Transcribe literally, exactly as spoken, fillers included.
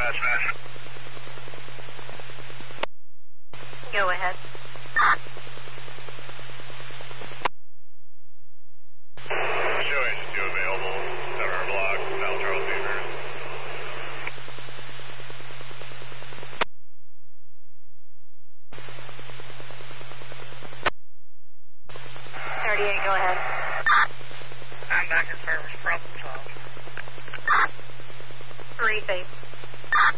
Go ahead. Show engine two available. Seven block, South Charles Beaver. thirty-eight, go ahead. I'm back in service. Problem solved. Three, face.